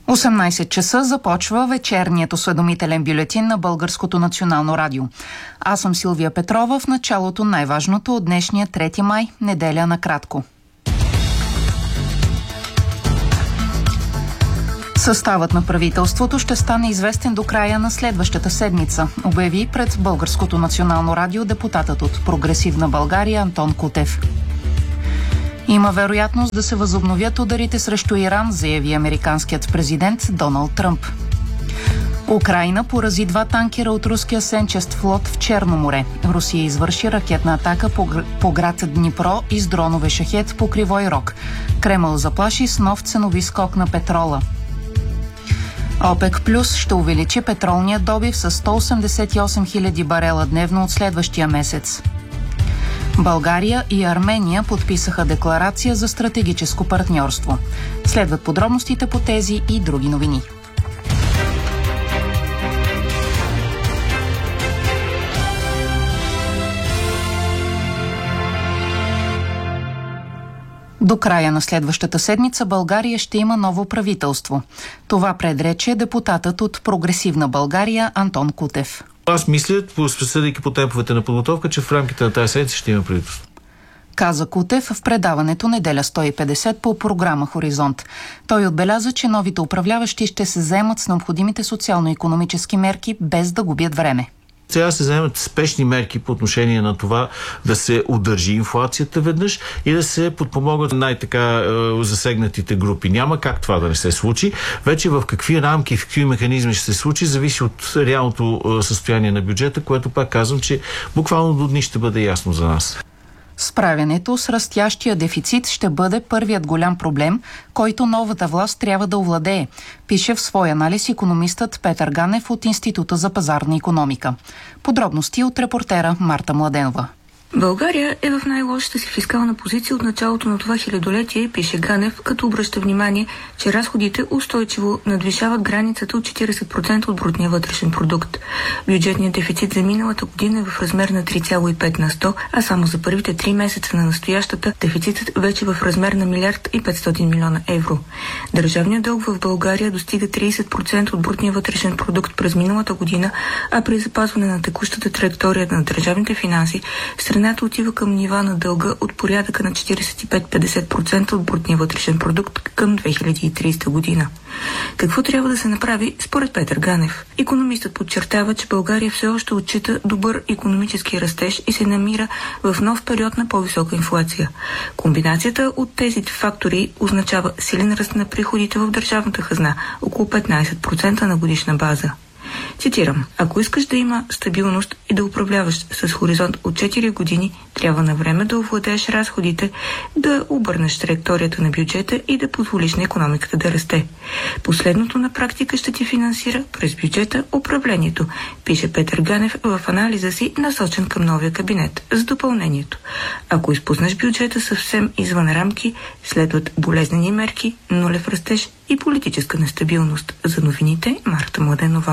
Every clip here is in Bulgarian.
18 часа започва вечерният осведомителен бюлетин на Българското национално радио. Аз съм Силвия Петрова, в началото най-важното от днешния 3 май, неделя накратко. Съставът на правителството ще стане известен до края на следващата седмица, обяви пред Българското национално радио депутатът от Прогресивна България Антон Кутев. Има вероятност да се възобновят ударите срещу Иран, заяви американският президент Доналд Тръмп. Украйна порази 2 танкера от руския сенчест флот в Черно море. Русия извърши ракетна атака по град Днипро и с дронове шахед по Кривой Рог. Кремъл заплаши с нов ценови скок на петрола. ОПЕК Плюс ще увеличи петролния добив с 188 000 барела дневно от следващия месец. България и Армения подписаха декларация за стратегическо партньорство. Следват подробностите по тези и други новини. До края на следващата седмица България ще има ново правителство. Това предрече депутатът от Прогресивна България Антон Кутев. Аз мисля, съдейки по темповете на подготовка, че в рамките на тази седмица ще има правителство. Каза Кутев в предаването Неделя 150 по програма Хоризонт. Той отбеляза, че новите управляващи ще се заемат с необходимите социално-икономически мерки, без да губят време. Сега се вземат спешни мерки по отношение на това да се удържи инфлацията веднъж и да се подпомогат най-така засегнатите групи. Няма как това да не се случи. Вече в какви рамки, в какви механизми ще се случи, зависи от реалното състояние на бюджета, което пак казвам, че буквално до дни ще бъде ясно за нас. Справянето с растящия дефицит ще бъде първият голям проблем, който новата власт трябва да овладее, пише в свой анализ икономистът Петър Ганев от Института за пазарна икономика. Подробности от репортера Марта Младенова. България е в най-лошата си фискална позиция от началото на това хилядолетие, пише Ганев, като обръща внимание, че разходите устойчиво надвишават границата от 40% от брутния вътрешен продукт. Бюджетният дефицит за миналата година е в размер на 3,5 на 100, а само за първите 3 месеца на настоящата дефицитът вече в размер на 1 500 милиона евро. Държавният дълг в България достига 30% от брутния вътрешен продукт през миналата година, а при запазване на текущата траектория на държавните финанси, страната отива към нива на дълга от порядъка на 45-50% от брутния вътрешен продукт към 2030 година. Какво трябва да се направи според Петър Ганев? Икономистът подчертава, че България все още отчита добър икономически растеж и се намира в нов период на по-висока инфлация. Комбинацията от тези фактори означава силен ръст на приходите в държавната хазна, около 15% на годишна база. Цитирам: ако искаш да има стабилност и да управляваш с хоризонт от 4 години, трябва на време да овладееш разходите, да обърнеш траекторията на бюджета и да позволиш на икономиката да расте. Последното на практика ще ти финансира през бюджета управлението, пише Петър Ганев в анализа си, насочен към новия кабинет. С допълнението: ако изпуснеш бюджета съвсем извън рамки, следват болезнени мерки, нулев растеж и политическа нестабилност. За новините Марта Младенова.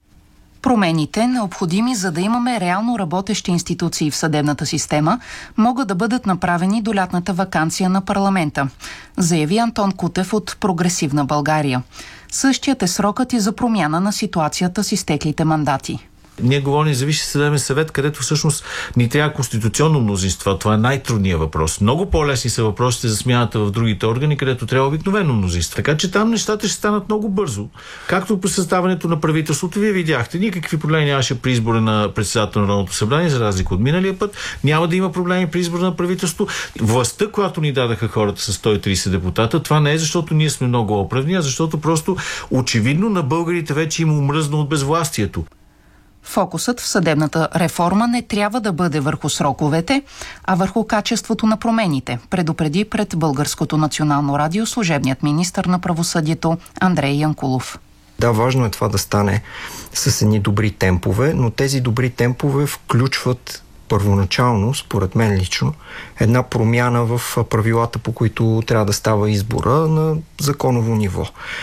Промените, необходими за да имаме реално работещи институции в съдебната система, могат да бъдат направени до лятната ваканция на парламента, заяви Антон Кутев от Прогресивна България. Същият е срокът и за промяна на ситуацията с изтеклите мандати. Ние говорим за Висшия съдебен съвет, където всъщност ни трябва конституционно мнозинство. Това е най-трудният въпрос. Много по-лесни са въпросите за смяната в другите органи, където трябва обикновено мнозинство. Така че там нещата ще станат много бързо. Както при съставянето на правителството, вие видяхте, никакви проблеми нямаше при избора на председател на Народното събрание, за разлика от миналия път. Няма да има проблеми при избора на правителство. Властта, която ни дадаха хората с 130 депутата, това не е защото ние сме много оправни, а защото просто очевидно на българите вече им омръзна от безвластието. Фокусът в съдебната реформа не трябва да бъде върху сроковете, а върху качеството на промените, предупреди пред Българското национално радио служебният министър на правосъдието Андрей Янкулов. Да, важно е това да стане с едни добри темпове, но тези добри темпове включват първоначално, според мен лично, една промяна в правилата, по които трябва да става избора на законово ниво.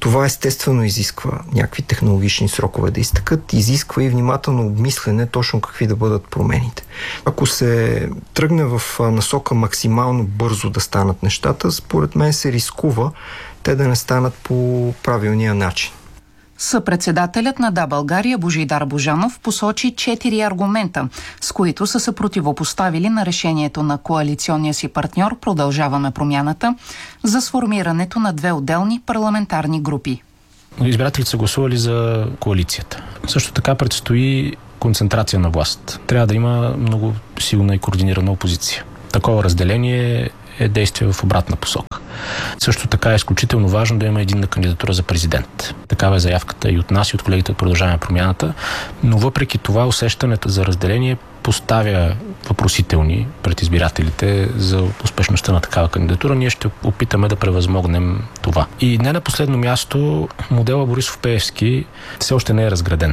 Това естествено изисква някакви технологични срокове да изтъкат, изисква и внимателно обмислене точно какви да бъдат промените. Ако се тръгне в насока максимално бързо да станат нещата, според мен се рискува те да не станат по правилния начин. Съпредседателят на Да, България Божидар Божанов посочи 4 аргумента, с които са се противопоставили на решението на коалиционния си партньор Продължаваме промяната за сформирането на 2 отделни парламентарни групи. Избирателите са гласували за коалицията. Също така предстои концентрация на власт. Трябва да има много силна и координирана опозиция. Такова разделение е действие в обратна посока. Също така е изключително важно да има единна кандидатура за президент. Такава е заявката и от нас, и от колегите от Продължаваме промяната, но въпреки това усещането за разделение поставя въпросителни пред избирателите за успешността на такава кандидатура. Ние ще опитаме да превъзмогнем това. И не на последно място, модела Борисов-Пеевски все още не е разграден.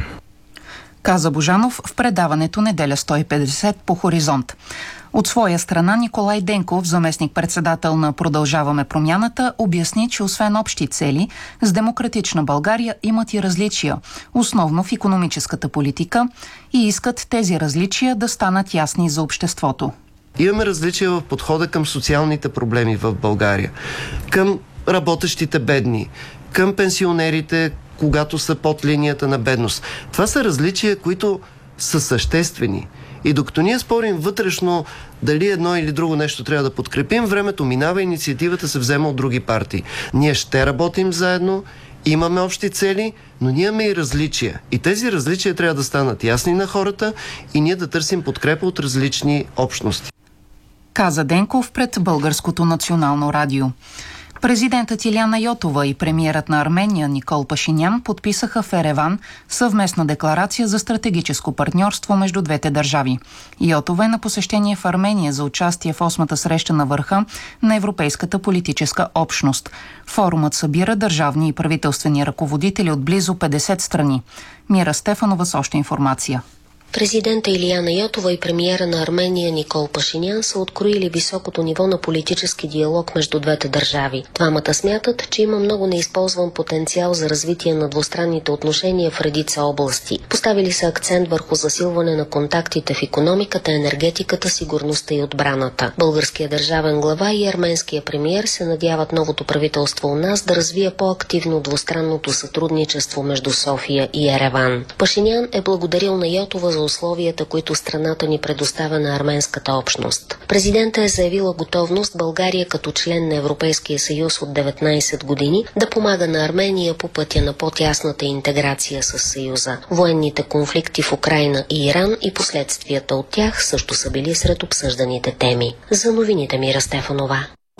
Каза Божанов в предаването Неделя 150 по Хоризонт. От своя страна Николай Денков, заместник-председател на Продължаваме промяната, обясни, че освен общи цели, с Демократична България имат и различия, основно в икономическата политика, и искат тези различия да станат ясни за обществото. Имаме различия в подхода към социалните проблеми в България, към работещите бедни, към пенсионерите, когато са под линията на бедност. Това са различия, които са съществени. И докато ние спорим вътрешно дали едно или друго нещо трябва да подкрепим, времето минава, инициативата се взема от други партии. Ние ще работим заедно, имаме общи цели, но ние имаме и различия. И тези различия трябва да станат ясни на хората и ние да търсим подкрепа от различни общности. Каза Денков пред Българското национално радио. Президентът Илияна Йотова и премиерът на Армения Никол Пашинян подписаха в Ереван съвместна декларация за стратегическо партньорство между двете държави. Йотова е на посещение в Армения за участие в 8-та среща на върха на Европейската политическа общност. Форумът събира държавни и правителствени ръководители от близо 50 страни. Мира Стефанова с още информация. Президента Илияна Йотова и премиера на Армения Никол Пашинян са откроили високото ниво на политически диалог между двете държави. Двамата смятат, че има много неизползван потенциал за развитие на двустранните отношения в редица области. Поставили са акцент върху засилване на контактите в икономиката, енергетиката, сигурността и отбраната. Българският държавен глава и арменския премиер се надяват новото правителство у нас да развие по-активно двустранното сътрудничество между София и Ереван. Пашинян е благодарил на Йотова за условията, които страната ни предоставя на арменската общност. Президентът е заявила готовност България като член на Европейския съюз от 19 години да помага на Армения по пътя на по-тясната интеграция с съюза. Военните конфликти в Украйна и Иран и последствията от тях също са били сред обсъжданите теми. За новините Мира Стефанова.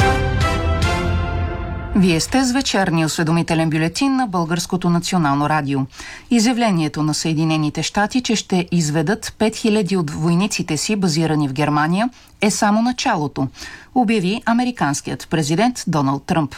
Вие сте с вечерния осведомителен бюлетин на Българското национално радио. Изявлението на Съединените щати, че ще изведат 5000 от войниците си, базирани в Германия, е само началото, обяви американският президент Доналд Тръмп.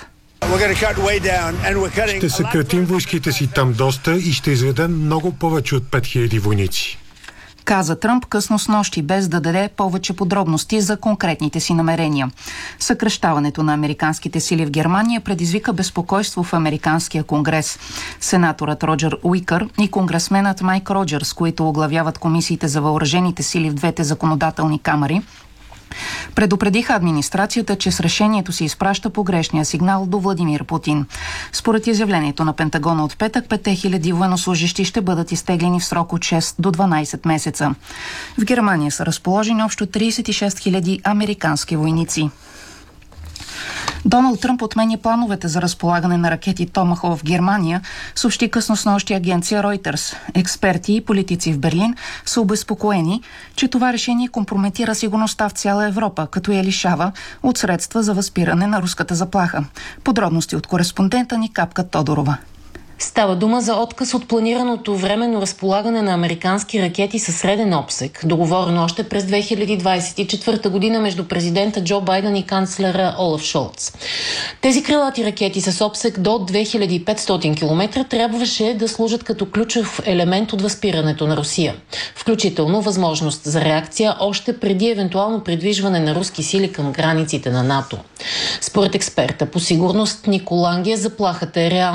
Ще съкратим войските си там доста и ще изведем много повече от 5000 войници. Каза Тръмп късно снощи, без да даде повече подробности за конкретните си намерения. Съкращаването на американските сили в Германия предизвика безпокойство в Американския конгрес. Сенаторът Роджер Уикър и конгресменът Майк Роджерс, които оглавяват комисиите за въоръжените сили в двете законодателни камари, предупредиха администрацията, че с решението си изпраща погрешния сигнал до Владимир Путин. Според изявлението на Пентагона от петък, 5000 военнослужещи ще бъдат изтеглени в срок от 6 до 12 месеца. В Германия са разположени общо 36 000 американски войници. Доналд Тръмп отмени плановете за разполагане на ракети Томахов в Германия, съобщи късно снощи агенция Reuters. Експерти и политици в Берлин са обезпокоени, че това решение компрометира сигурността в цяла Европа, като я лишава от средства за възпиране на руската заплаха. Подробности от кореспондента ни Капка Тодорова. Става дума за отказ от планираното временно разполагане на американски ракети със среден обсег, договорено още през 2024 година между президента Джо Байден и канцлера Олаф Шолц. Тези крилати ракети с обсег до 2500 км трябваше да служат като ключов елемент от възпирането на Русия, включително възможност за реакция още преди евентуално придвижване на руски сили към границите на НАТО. Според експерта по сигурност Николангия, заплахата е реална.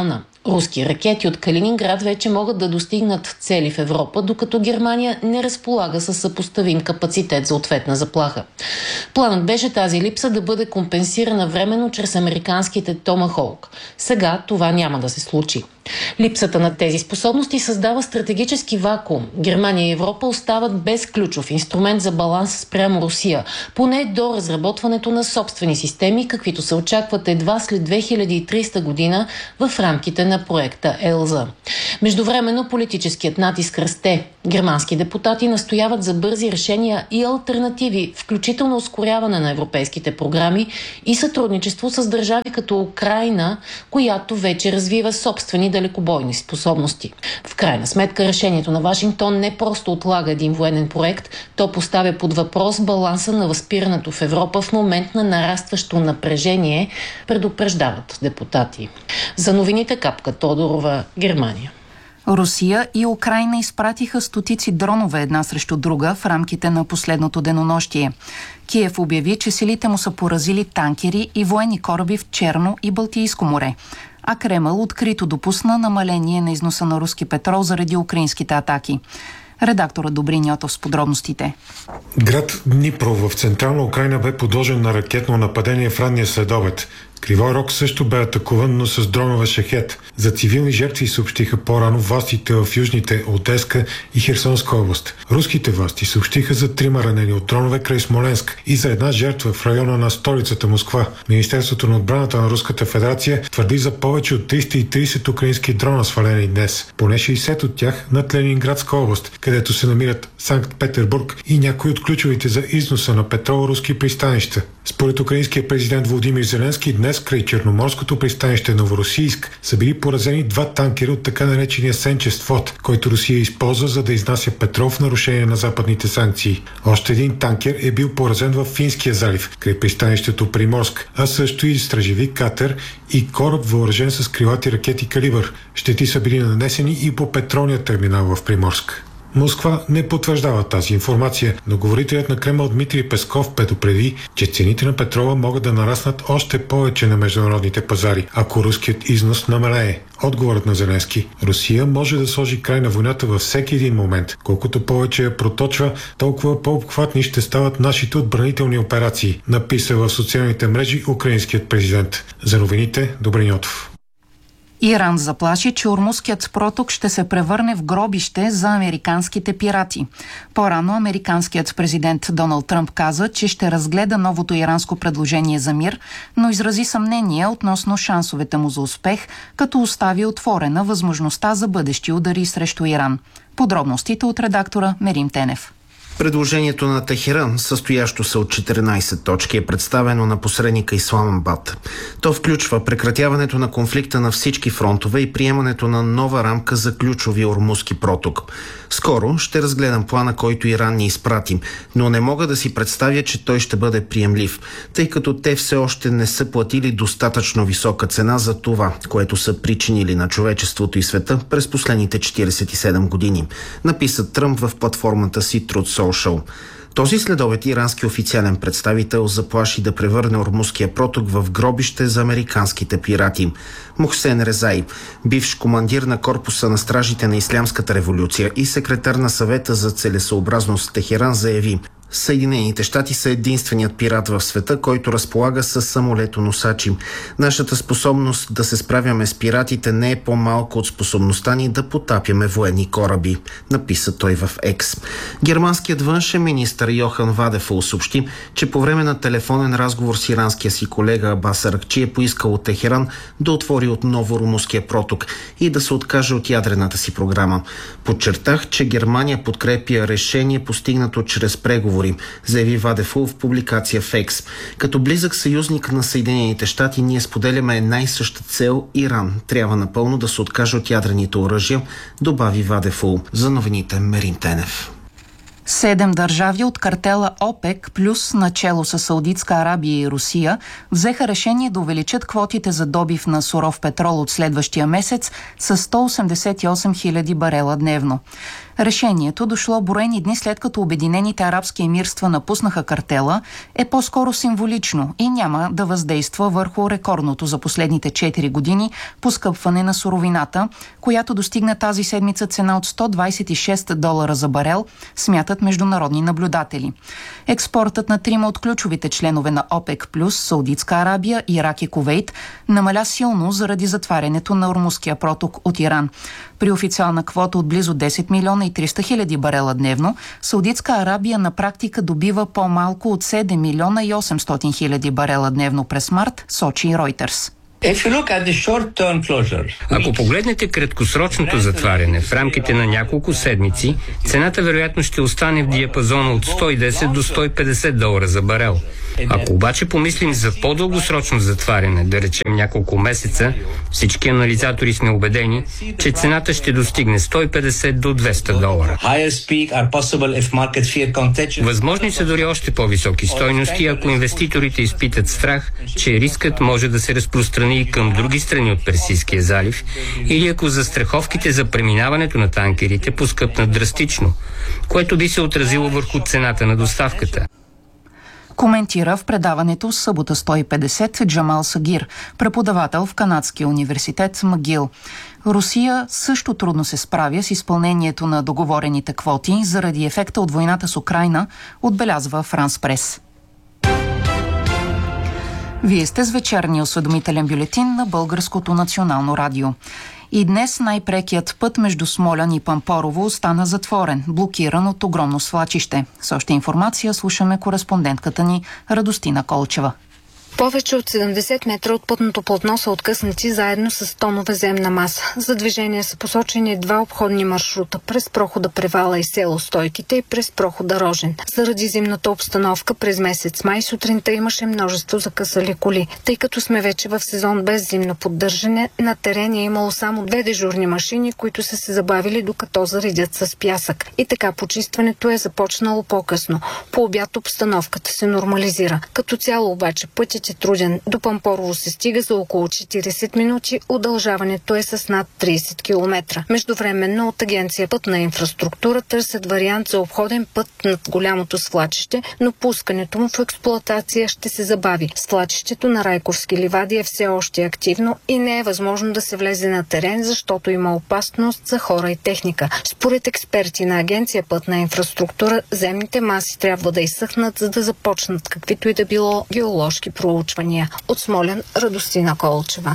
Руски ракети от Калининград вече могат да достигнат цели в Европа, докато Германия не разполага със съпоставим капацитет за ответна заплаха. Планът беше тази липса да бъде компенсирана временно чрез американските Томахолк. Сега това няма да се случи. Липсата на тези способности създава стратегически вакуум. Германия и Европа остават без ключов инструмент за баланс спрямо Русия, поне до разработването на собствени системи, каквито се очакват едва след 2300 година в рамките на проекта ЕЛЗА. Междувременно политическият натиск расте. Германски депутати настояват за бързи решения и алтернативи, включително ускоряване на европейските програми и сътрудничество с държави като Украйна, която вече развива собствени далекобойни способности. В крайна сметка решението на Вашингтон не просто отлага един военен проект, то поставя под въпрос баланса на възпирането в Европа в момент на нарастващо напрежение, предупреждават депутати. За новините Капка Тодорова, Германия. Русия и Украйна изпратиха стотици дронове една срещу друга в рамките на последното денонощие. Киев обяви, че силите му са поразили танкери и военни кораби в Черно и Балтийско море. А Кремъл открито допусна намаление на износа на руски петрол заради украинските атаки. Редакторът Добрин Йотов с подробностите. Град Днипро в централна Украйна бе подложен на ракетно нападение в ранния следобед. Кривой Рог също бе атакуван, но с дронове шахет. За цивилни жертви съобщиха по-рано властите в южните Одеска и Херсонска област. Руските власти съобщиха за 3 ранени от дронове край Смоленск и за една жертва в района на столицата Москва. Министерството на отбраната на Руската федерация твърди за повече от 330 украински дрона свалени днес. Поне 60 от тях над Ленинградска област, където се намират Санкт-Петербург и някои от ключовите за износа на петрол руски пристанища. Според украинския президент Володимир Зеленски, днес край Черноморското пристанище Новоросийск са били поразени 2 танкера от така наречения Сенчест флот, който Русия използва за да изнася петрол в нарушение на западните санкции. Още един танкер е бил поразен в Финския залив, край пристанището Приморск, а също и стражеви катер и кораб въоръжен с крилати ракети Калибър. Щети са били нанесени и по петролния терминал в Приморск. Москва не потвърждава тази информация, но говорителят на Кремъл Дмитрий Песков предупреди, че цените на петрола могат да нараснат още повече на международните пазари, ако руският износ намалее. Отговорът на Зеленски: Русия може да сложи край на войната във всеки един момент. Колкото повече я проточва, толкова по-обхватни ще стават нашите отбранителни операции, написа в социалните мрежи украинският президент. За новините Добрин Йотов. Иран заплаши, че Ормузският проток ще се превърне в гробище за американските пирати. По-рано американският президент Доналд Тръмп каза, че ще разгледа новото иранско предложение за мир, но изрази съмнение относно шансовете му за успех, като остави отворена възможността за бъдещи удари срещу Иран. Подробностите от редактора Мерим Тенев. Предложението на Техеран, състоящо се от 14 точки, е представено на посредника Исламабад. То включва прекратяването на конфликта на всички фронтове и приемането на нова рамка за ключови Ормузски проток. Скоро ще разгледам плана, който Иран ни изпрати, но не мога да си представя, че той ще бъде приемлив, тъй като те все още не са платили достатъчно висока цена за това, което са причинили на човечеството и света през последните 47 години, написа Тръмп в платформата си Truth Social. Този следобед ирански официален представител заплаши да превърне Ормузския проток в гробище за американските пирати. Мухсен Резай, бивш командир на корпуса на стражите на Ислямската революция и секретар на съвета за целесъобразност в Техеран, заяви: Съединените щати са единственият пират в света, който разполага с самолетоносачи. Нашата способност да се справяме с пиратите не е по-малко от способността ни да потапяме военни кораби, написа той в Екс. Германският външен министър Йохан Вадефул съобщи, че по време на телефонен разговор с иранския си колега Абас Аракчи е поискал от Техеран да отвори отново Румунския проток и да се откаже от ядрената си програма. Подчертах, че Германия подкрепя решение, постигнато чрез преговори, заяви Вадефул в публикация в Екс. Като близък съюзник на Съединените щати, ние споделяме една и съща цел – Иран трябва напълно да се откаже от ядрените оръжия, добави Вадефул. За новините Мерим Тенев. 7 държави от картела ОПЕК плюс начело с Саудитска Арабия и Русия взеха решение да увеличат квотите за добив на суров петрол от следващия месец с 188 000 барела дневно. Решението, дошло броени дни след като Обединените арабски емирства напуснаха картела, е по-скоро символично и няма да въздейства върху рекордното за последните 4 години поскъпване на суровината, която достигна тази седмица цена от $126 за барел, смятат международни наблюдатели. Експортът на трима от ключовите членове на ОПЕК+, Саудитска Арабия, Ирак и Кувейт, намаля силно заради затварянето на Ормузския проток от Иран. При официална квота от близо 10 милиона и 300 хиляди барела дневно, Саудитска Арабия на практика добива по-малко от 7 милиона и 800 хиляди барела дневно през март, сочи Reuters. Ако погледнете краткосрочното затваряне в рамките на няколко седмици, цената вероятно ще остане в диапазона от $110 до $150 за барел. Ако обаче помислим за по-дългосрочно затваряне, да речем няколко месеца, всички анализатори сме убедени, че цената ще достигне $150 до $200. Възможни са дори още по-високи стойности, ако инвеститорите изпитат страх, че рискът може да се разпространи и към други страни от Персийския залив, или ако застраховките за преминаването на танкерите поскъпнат драстично, което би се отразило върху цената на доставката. Коментира в предаването Събота 150 Джамал Сагир, преподавател в Канадския университет Магил. Русия също трудно се справя с изпълнението на договорените квоти заради ефекта от войната с Украйна, отбелязва Франс Прес. Вие сте с вечерния осведомителен бюлетин на Българското национално радио. И днес най-прекият път между Смолян и Пампорово остана затворен, блокиран от огромно свлачище. С още информация слушаме кореспондентката ни Радостина Колчева. Повече от 70 метра от пътното платно са откъснати заедно с тонове земна маса. За движение са посочени два обходни маршрута през прохода Превала и село Стойките и през прохода Рожен. Заради зимната обстановка през месец май сутринта имаше множество закъсали коли. Тъй като сме вече в сезон без зимно поддържане, на терен е имало само 2 дежурни машини, които са се забавили докато заредят с пясък. И така почистването е започнало по-късно. По обяд обстановката се нормализира. Като цяло обаче пътят е труден. До Пампорово се стига за около 40 минути, удължаването е с над 30 км. Междувременно от Агенция Пътна инфраструктура търсят вариант за обходен път над голямото свлачище, но пускането му в експлоатация ще се забави. Свлачището на Райковски ливади е все още активно и не е възможно да се влезе на терен, защото има опасност за хора и техника. Според експерти на Агенция Пътна инфраструктура, земните маси трябва да изсъхнат, за да започнат каквито и да било геоложки проучвания. От Смолян, Радостина Колчева.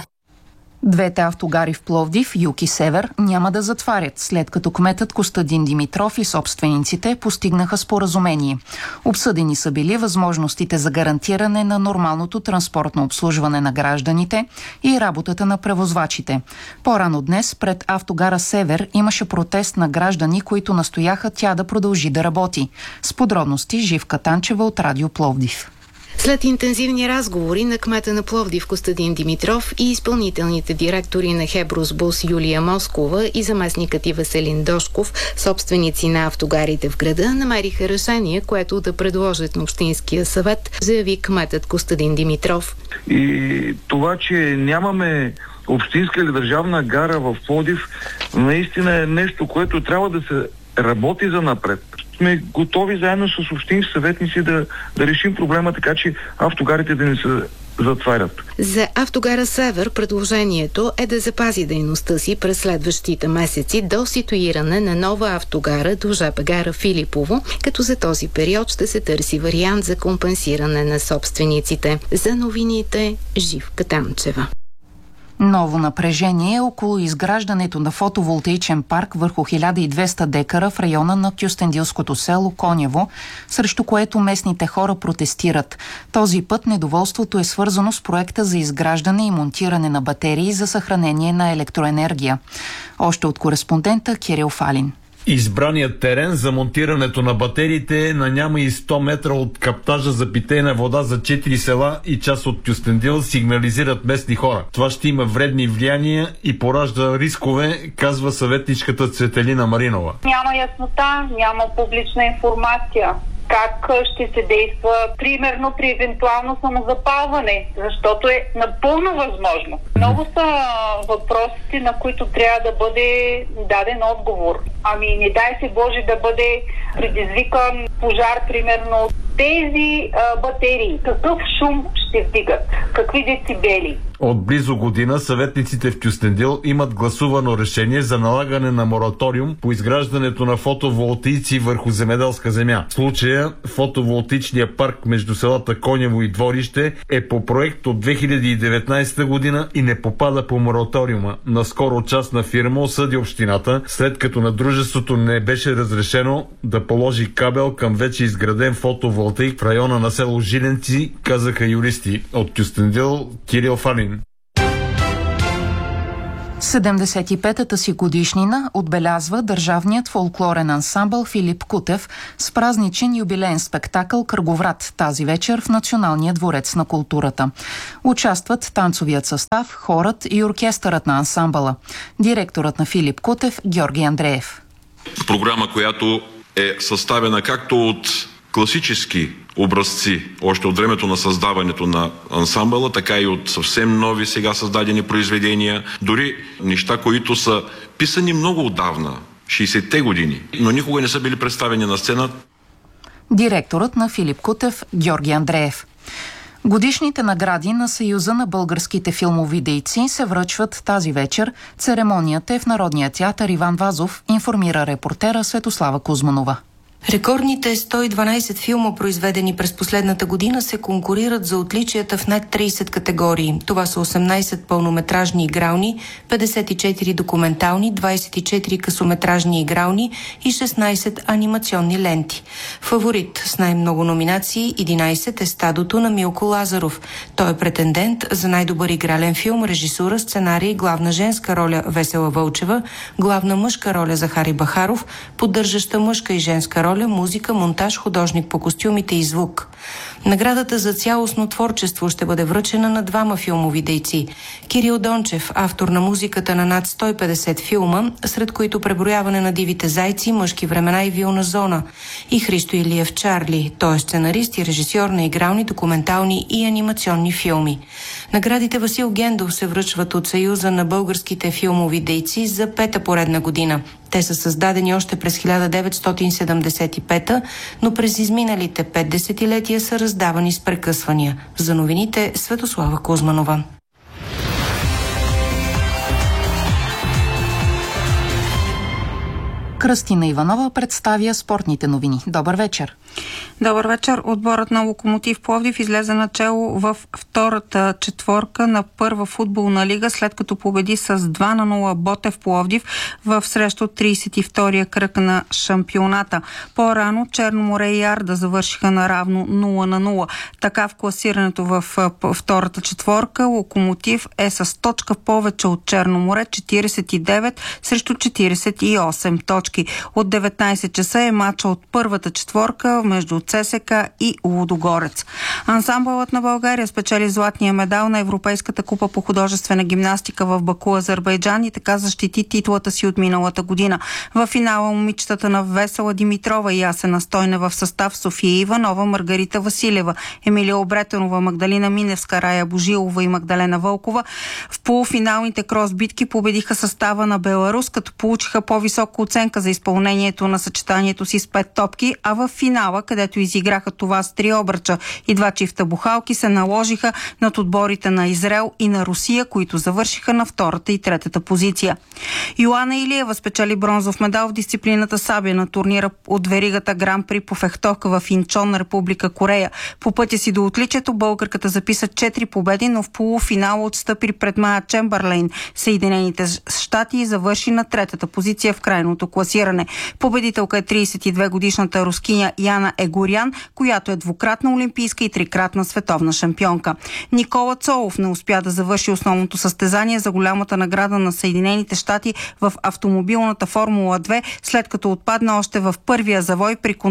Двете автогари в Пловдив, юг и север, няма да затварят, след като кметът Костадин Димитров и собствениците постигнаха споразумение. Обсъдени са били възможностите за гарантиране на нормалното транспортно обслужване на гражданите и работата на превозвачите. По-рано днес пред автогара Север имаше протест на граждани, които настояха тя да продължи да работи. С подробности Живка Танчева от Радио Пловдив. След интензивни разговори на кмета на Пловдив Костадин Димитров и изпълнителните директори на Хебросбус Юлия Москова и заместникът и Веселин Дошков, собственици на автогарите в града, намериха решение, което да предложат на Общинския съвет, заяви кметът Костадин Димитров. И това, че нямаме общинска или държавна гара в Пловдив, наистина е нещо, което трябва да се работи за напред. Сме готови заедно с общински съветници да решим проблема, така че автогарите да не се затварят. За автогара Север предложението е да запази дейността си през следващите месеци до ситуиране на нова автогара до ЖП гара Филипово, като за този период ще се търси вариант за компенсиране на собствениците. За новините Живка Танчева. Ново напрежение около изграждането на фотоволтаичен парк върху 1200 декара в района на кюстендилското село Конево, срещу което местните хора протестират. Този път недоволството е свързано с проекта за изграждане и монтиране на батерии за съхранение на електроенергия. Още от кореспондента Кирил Фалин. Избраният терен за монтирането на батериите е на няма и 100 метра от каптажа за питейна вода за 4 села и част от Кюстендил, сигнализират местни хора. Това ще има вредни влияния и поражда рискове, казва съветничката Цветелина Маринова. Няма яснота, няма публична информация. как ще се действа, примерно при евентуално самозапалване, защото е напълно възможно. Много са въпросите, на които трябва да бъде даден отговор. Ами не дай се Боже да бъде предизвикан пожар, примерно от тези батерии. Какъв шум ще вдигат? Какви децибели? От близо година съветниците в Кюстендил имат гласувано решение за налагане на мораториум по изграждането на фотоволтаици върху земеделска земя. В случая фотоволтаичния парк между селата Конево и Дворище е по проект от 2019 година и не попада по мораториума. Наскоро частна фирма осъди общината, след като на дружеството не беше разрешено да положи кабел към вече изграден фотоволтаик в района на село Жиленци, казаха юристи. От Кюстендил, Кирил Фанин. 75-та си годишнина отбелязва държавният фолклорен ансамбъл Филип Кутев с празничен юбилеен спектакъл «Кръговрат» тази вечер в Националния дворец на културата. Участват танцовият състав, хорът и оркестърът на ансамбъла. Директорът на Филип Кутев Георги Андреев. Програма, която е съставена както от класически образци, още от времето на създаването на ансамбъла, така и от съвсем нови сега създадени произведения, дори неща, които са писани много отдавна, 60-те години, но никога не са били представени на сцена. Директорът на Филип Кутев Георги Андреев. Годишните награди на Съюза на българските филмови дейци се връчват тази вечер. Церемонията е в Народния театър Иван Вазов, информира репортера Светослава Кузманова. Рекордните 112 филма, произведени през последната година, се конкурират за отличията в над 30 категории. Това са 18 пълнометражни игрални, 54 документални, 24 късометражни игрални и 16 анимационни ленти. Фаворит с най-много номинации 11 е «Стадото» на Милко Лазаров. Той е претендент за най-добър игрален филм, режисура, сценарий, главна женска роля Весела Вълчева, главна мъжка роля Захари Бахаров, поддържаща мъжка и женска роля, музика, монтаж, художник по костюмите и звук. Наградата за цялостно творчество ще бъде връчена на двама филмови дейци. Кирил Дончев, автор на музиката на над 150 филма, сред които преброяване на дивите зайци, мъжки времена и вилна зона. И Христо Илиев Чарли, той е сценарист и режисьор на игрални, документални и анимационни филми. Наградите Васил Гендов се връчват от Съюза на българските филмови дейци за пета поредна година. Те са създадени още през 1975, но през изминалите 5 десетилетия са раздавани с прекъсвания. За новините Светослава Кузманова. Кръстина Иванова представя спортните новини. Добър вечер! Добър вечер! Отборът на Локомотив Пловдив излезе начело в втората четворка на първа футболна лига, след като победи с 2-0 Ботев Пловдив в срещу 32-я кръг на шампионата. По-рано Черноморе и Арда завършиха наравно 0-0. Така в класирането в втората четворка Локомотив е с точка повече от Черноморе, 49 срещу 48 точки. От 19 часа е матча от първата четворка между ЦСКА и Лудогорец. Ансамбълът на България спечели златния медал на Европейската купа по художествена гимнастика в Баку, Азербайджан и така защити титлата си от миналата година. В финала момичетата на Весела Димитрова и Ясена Стойнева в състав София Иванова, Маргарита Василева, Емилия Обретенова, Магдалина Миневска, Рая Божилова и Магдалена Вълкова в полуфиналните кросбитки победиха състава на Беларус, като получиха по-висока оценка за изпълнението на съчетанието си с 5 топки, а в финала, където изиграха това с 3 обръча и 2 чифта бухалки, се наложиха над отборите на Израел и на Русия, които завършиха на втората и третата позиция. Йоана Илиева спечели бронзов медал в дисциплината сабя на турнира от веригата Гран-при по фехтовка в Инчон, Република Корея. По пътя си до отличието българката записа 4 победи, но в полуфинала отстъпи пред Майя Чембърлейн, Съединените щати, и завърши на третата позиция в крайното класиране. Победителка е 32-годишната рускиня Яна Егорян, която е двукратна олимпийска и трикратна световна шампионка. Никола Цолов не успя да завърши основното състезание за голямата награда на Съединените щати в автомобилната Формула 2, след като отпадна още в първия завой при контакт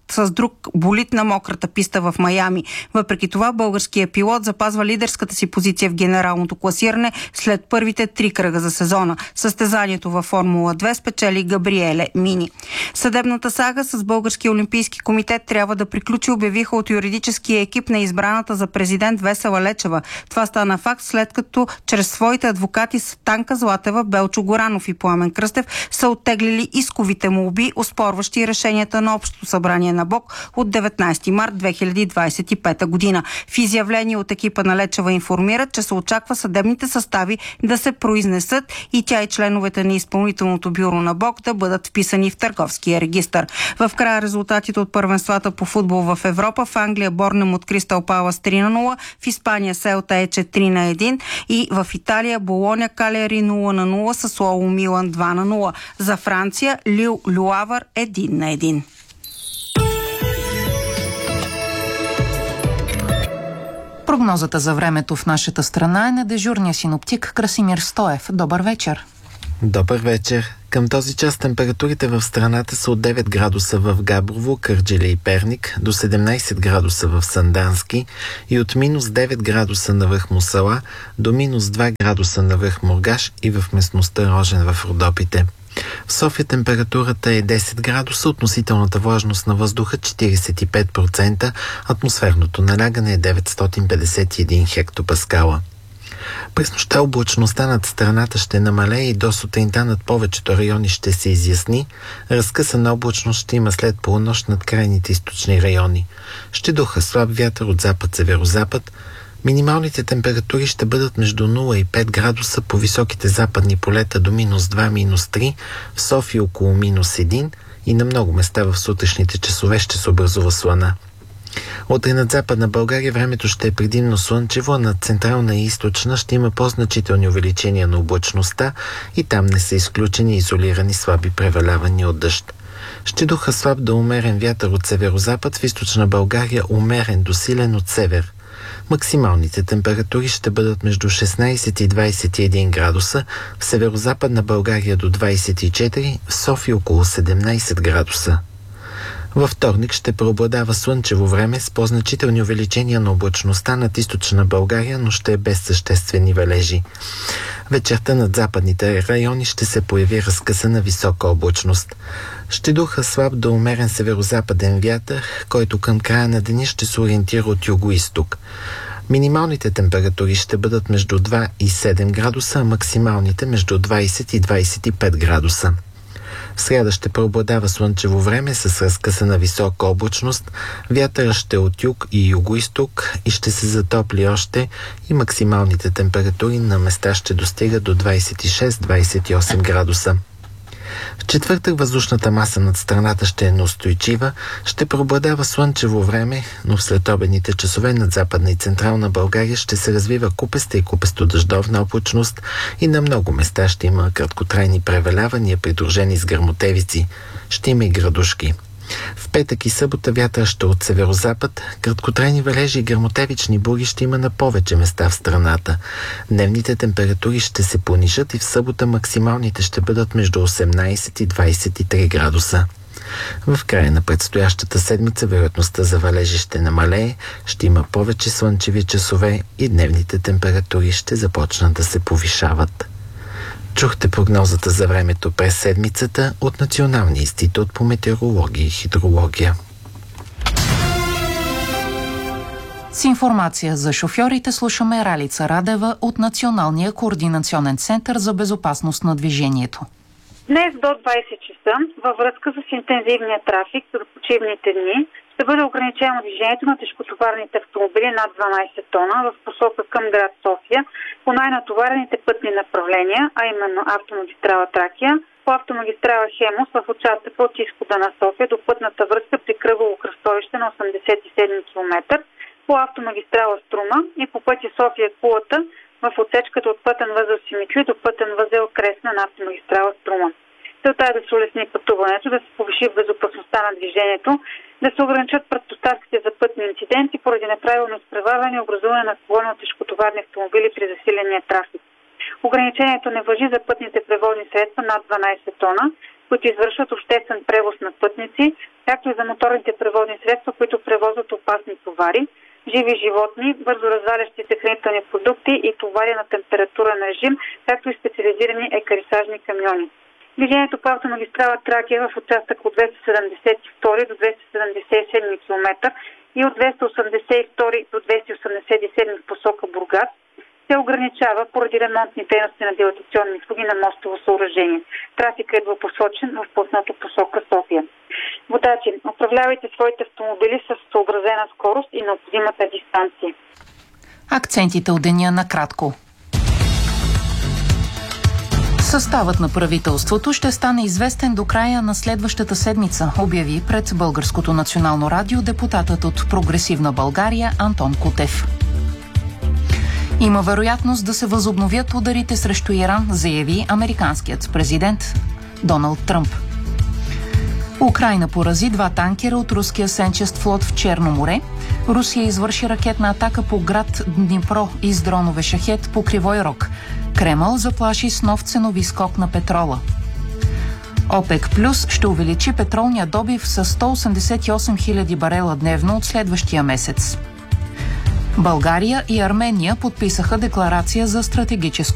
с друг болид на мократа писта в Майами. Въпреки това, българският пилот запазва лидерската си позиция в генералното класиране след първите 3 кръга за сезона. Състезанието във Формула 2 спечели Габриеле Мини. Съдебната сага с Българския олимпийски комитет трябва да приключи, обявиха от юридическия екип на избраната за президент Весела Лечева. Това стана факт, след като чрез своите адвокати Танка Златева, Белчо Горанов и Пламен Кръстев са оттеглили исковите молби, оспорващи решенията на Общото събрание на БОК от 19 март 2025 година. В изявление от екипа на Лечева информират, че се очаква съдебните състави да се произнесат и тя и членовете на изпълнителното бюро на БОК да бъдат вписани в търговския регистър. В края резултатите от първенствата по футбол в Европа: в Англия Борнемут Кристал Палас 3-0, в Испания Селта Ече 3-1 и в Италия Болоня Калери 0-0, Сасуоло Милан 2-0. За Франция Лил Люавър 1-1. Прогнозата за времето в нашата страна е на дежурния синоптик Красимир Стоев. Добър вечер! Добър вечер! Към този час температурите в страната са от 9 градуса в Габрово, Кърджали и Перник, до 17 градуса в Сандански и от минус 9 градуса на връх Мусала до минус 2 градуса на връх Мургаш и в местността Рожен в Родопите. В София температурата е 10 градуса, относителната влажност на въздуха 45%, атмосферното налягане е 951 хектопаскала. През нощта облачността над страната ще намалее и до сутринта над повечето райони ще се изясни. Разкъсана облачност ще има след полунощ над крайните източни райони. Ще духа слаб вятър от запад-северозапад. Минималните температури ще бъдат между 0 и 5 градуса по високите западни полета до минус 2, минус 3, в София около минус 1 и на много места в сутрешните часове ще се образува слана. Утре над Западна България времето ще е предимно слънчево, а над Централна и Източна ще има по-значителни увеличения на облачността и там не са изключени изолирани слаби превалявания от дъжд. Ще духа слаб до умерен вятър от северозапад, в Източна България умерен до силен от север. Максималните температури ще бъдат между 16 и 21 градуса, в северозападна България до 24, в София около 17 градуса. Във вторник ще преобладава слънчево време с по-значителни увеличения на облачността над Източна България, но ще е без съществени валежи. Вечерта над западните райони ще се появи разкъсана висока облачност. Ще духа слаб до умерен северозападен вятър, който към края на деня ще се ориентира от юго-изток. Минималните температури ще бъдат между 2 и 7 градуса, а максималните между 20 и 25 градуса. В сряда ще преобладава слънчево време с разкъсана висока облачност, вятъра ще е от юг и юго-изток и ще се затопли още и максималните температури на места ще достигат до 26-28 градуса. В четвъртък въздушната маса над страната ще е неустойчива, ще преобладава слънчево време, но в следобедните часове над Западна и Централна България ще се развива купеста и купесто-дъждовна облачност и на много места ще има краткотрайни превалявания, придружени с гръмотевици. Ще има и градушки. В петък и събота вятър ще от северозапад, краткотрайни валежи и гръмотевични бури ще има на повече места в страната. Дневните температури ще се понижат и в събота максималните ще бъдат между 18 и 23 градуса. В края на предстоящата седмица вероятността за валежи ще намалее, ще има повече слънчеви часове и дневните температури ще започнат да се повишават. Чухте прогнозата за времето през седмицата от Националния институт по метеорология и хидрология. С информация за шофьорите слушаме Ралица Радева от Националния координационен център за безопасност на движението. Днес до 20 часа във връзка с интензивния трафик за почивните дни ще бъде ограничено движението на тежкотоварните автомобили над 12 тона в посока към град София по най-натоварените пътни направления, а именно автомагистрала Тракия, по автомагистрала Хемус в участъка от изхода на София до пътната връзка при кръгово кръстовище на 87 км, по автомагистрала Струма и по пътя София-Кулата в отсечката от пътен възел Симитли до пътен възел Кресна на автомагистрала Струма. Целта е да се улесни пътуването, да се повиши безопасността на движението, да се ограничат предпоставките за пътни инциденти поради неправилно изпреварване и образуване на колони от тежкотоварни автомобили при засиления трафик. Ограничението не важи за пътните превозни средства над 12 тона, които извършват обществен превоз на пътници, както и за моторните превозни средства, които превозват опасни товари, живи животни, бързо развалящи се хранителни продукти и товари на температурен режим, както и специализирани екарисажни камиони. Движението по автомагистрала Тракия в участък от 272 до 277 км и от 282 до 287 в посока Бургас се ограничава поради ремонтни дейности на дилатационни услуги на мостово съоръжение. Трафика е двупосочен в плътната посока София. Водачи, управлявайте своите автомобили с съобразена скорост и необходимата дистанция. Акцентите от деня накратко. Съставът на правителството ще стане известен до края на следващата седмица, обяви пред Българското национално радио депутатът от Прогресивна България Антон Кутев. Има вероятност да се възобновят ударите срещу Иран, заяви американският президент Доналд Тръмп. Украйна порази 2 танкера от руския сенчест флот в Черно море. Русия извърши ракетна атака по град Днипро и с дронове шахет по Кривой Рог. Кремъл заплаши с нов ценови скок на петрола. ОПЕК Плюс ще увеличи петролния добив с 188 000 барела дневно от следващия месец. България и Армения подписаха декларация за стратегическо